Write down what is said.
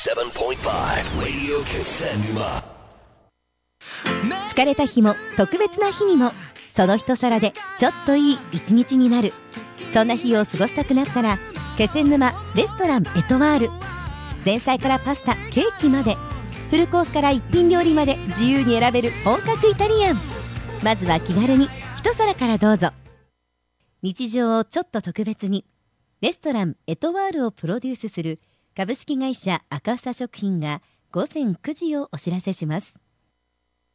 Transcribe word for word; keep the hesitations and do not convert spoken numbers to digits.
セブンポイントファイブ Radio Kissenuma。 疲れた日も特別な日にもその一皿でちょっといい一日になる。そんな日を過ごしたくなったら気仙沼レストランエトワール。前菜からパスタ、ケーキまでフルコースから一品料理まで自由に選べる本格イタリアン。まずは気軽に一皿からどうぞ。日常をちょっと特別にレストランエトワールをプロデュースする株式会社赤房食品が午前くじをお知らせします。